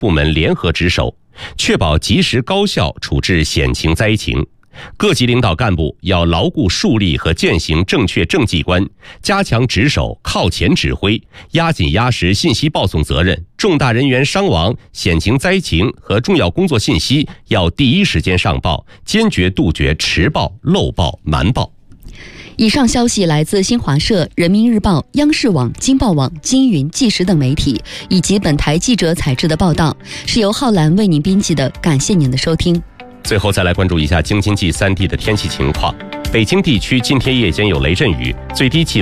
部门联合值守，确保及时高效处置险情灾情。各级领导干部要牢固树立和践行正确政绩观，加强值守靠前指挥，压紧压实信息报送责任，重大人员伤亡、险情灾情和重要工作信息要第一时间上报，坚决杜绝迟报、漏报、瞒报。 以上消息来自新华社、人民日报、央视网、京报网、金云、纪实等媒体，以及本台记者采制的报道，是由浩然为您编辑的，感谢您的收听。 最后再来关注一下京津冀3地的天气情况。北京地区今天夜间有雷阵雨，最低气温